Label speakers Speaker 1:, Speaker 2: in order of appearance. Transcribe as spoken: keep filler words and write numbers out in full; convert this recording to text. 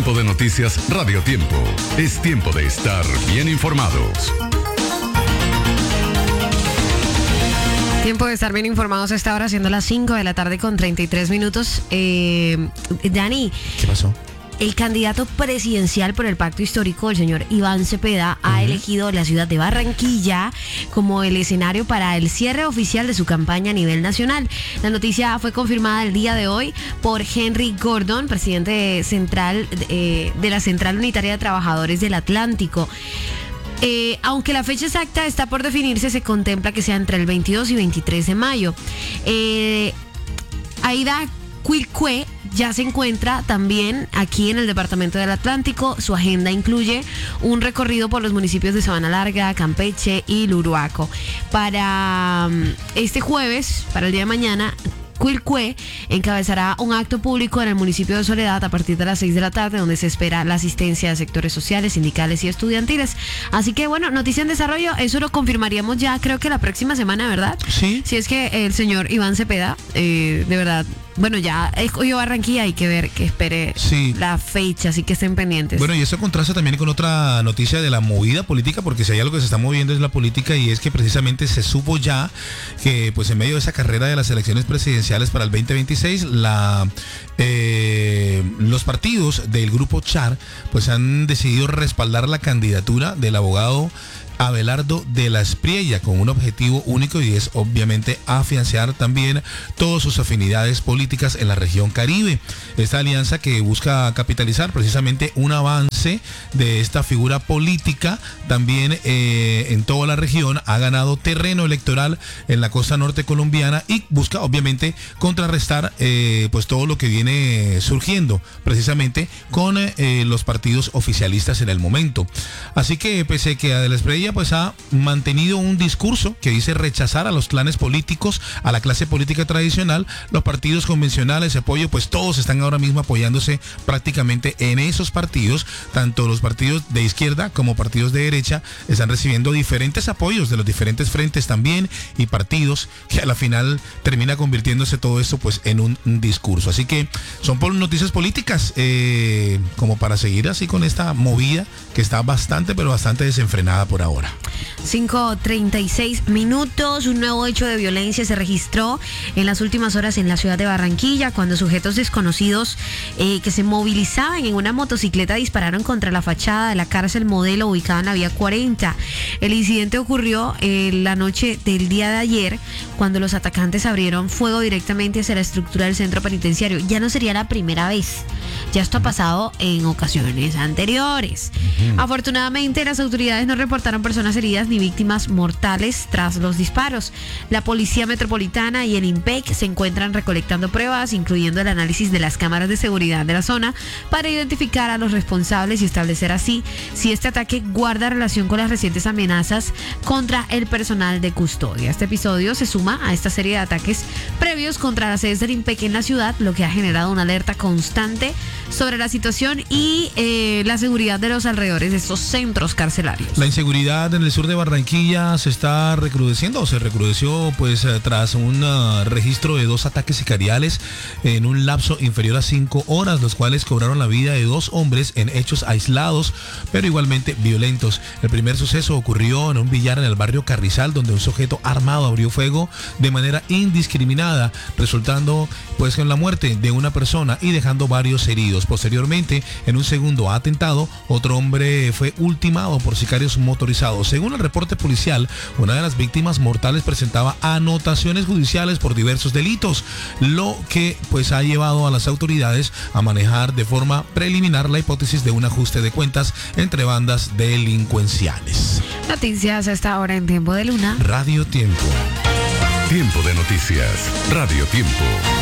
Speaker 1: Tiempo de Noticias Radio Tiempo. Es tiempo de estar bien informados.
Speaker 2: Tiempo de estar bien informados a esta hora, siendo las cinco de la tarde con treinta y tres minutos. Eh, Dani.
Speaker 3: ¿Qué pasó?
Speaker 2: El candidato presidencial por el Pacto Histórico, el señor Iván Cepeda, uh-huh. ha elegido la ciudad de Barranquilla como el escenario para el cierre oficial de su campaña a nivel nacional. La noticia fue confirmada el día de hoy por Henry Gordon, presidente central eh, de la Central Unitaria de Trabajadores del Atlántico. Eh, aunque la fecha exacta está por definirse, se contempla que sea entre el veintidós y veintitrés de mayo. Eh, Aida Quilcue ya se encuentra también aquí en el departamento del Atlántico. Su agenda incluye un recorrido por los municipios de Sabana Larga, Campeche y Luruaco. Para um, este jueves, para el día de mañana, Quilcue encabezará un acto público en el municipio de Soledad a partir de las seis de la tarde, donde se espera la asistencia de sectores sociales, sindicales y estudiantiles. Así que bueno, noticia en desarrollo, eso lo confirmaríamos ya creo que la próxima semana, ¿verdad?
Speaker 3: Sí.
Speaker 2: Si es que el señor Iván Cepeda, eh, de verdad, bueno, ya escogió Barranquilla, hay que ver que espere
Speaker 3: sí.
Speaker 2: la fecha, así que estén pendientes.
Speaker 3: Bueno, y eso contrasta también con otra noticia de la movida política, porque si hay algo que se está moviendo es la política, y es que precisamente se supo ya que pues en medio de esa carrera de las elecciones presidenciales para el veinte veintiséis, la eh, los partidos del grupo Char pues han decidido respaldar la candidatura del abogado Abelardo de la Espriella con un objetivo único, y es obviamente afianzar también todas sus afinidades políticas en la región Caribe. Esta alianza que busca capitalizar precisamente un avance de esta figura política también eh, en toda la región, ha ganado terreno electoral en la costa norte colombiana y busca obviamente contrarrestar eh, pues todo lo que viene surgiendo precisamente con eh, los partidos oficialistas en el momento. Así que pese a que a de la Espriella pues ha mantenido un discurso que dice rechazar a los clanes políticos, a la clase política tradicional, los partidos convencionales, apoyo, pues todos están ahora mismo apoyándose prácticamente en esos partidos. Tanto los partidos de izquierda como partidos de derecha están recibiendo diferentes apoyos de los diferentes frentes también, y partidos que a la final termina convirtiéndose todo esto pues en un, un discurso. Así que son por noticias políticas eh, como para seguir así con esta movida que está bastante pero bastante desenfrenada por ahora.
Speaker 2: cinco treinta y seis minutos. Un nuevo hecho de violencia se registró en las últimas horas en la ciudad de Barranquilla, cuando sujetos desconocidos eh, que se movilizaban en una motocicleta dispararon contra la fachada de la cárcel Modelo ubicada en la vía cuarenta. El incidente ocurrió eh, la noche del día de ayer, cuando los atacantes abrieron fuego directamente hacia la estructura del centro penitenciario. Ya no sería la primera vez, ya esto ha pasado en ocasiones anteriores. Uh-huh. Afortunadamente, las autoridades no reportaron personas heridas ni víctimas mortales tras los disparos. La Policía Metropolitana y el IMPEC se encuentran recolectando pruebas, incluyendo el análisis de las cámaras de seguridad de la zona, para identificar a los responsables y establecer así si este ataque guarda relación con las recientes amenazas contra el personal de custodia. Este episodio se suma a esta serie de ataques previos contra las sedes del IMPEC en la ciudad, lo que ha generado una alerta constante sobre la situación y eh, la seguridad de los alrededores de estos centros carcelarios.
Speaker 3: La inseguridad en el sur de Barranquilla se está recrudeciendo, o se recrudeció pues tras un uh, registro de dos ataques sicariales en un lapso inferior a cinco horas, los cuales cobraron la vida de dos hombres en hechos aislados, pero igualmente violentos. El primer suceso ocurrió en un billar en el barrio Carrizal, donde un sujeto armado abrió fuego de manera indiscriminada, resultando pues con la muerte de una persona y dejando varios heridos. Posteriormente, en un segundo atentado, otro hombre fue ultimado por sicarios motorizados. Según el reporte policial, una de las víctimas mortales presentaba anotaciones judiciales por diversos delitos, lo que pues ha llevado a las autoridades a manejar de forma preliminar la hipótesis de un ajuste de cuentas entre bandas delincuenciales.
Speaker 2: Noticias a esta hora en Tiempo de Luna.
Speaker 3: Radio Tiempo.
Speaker 1: Tiempo de Noticias Radio Tiempo.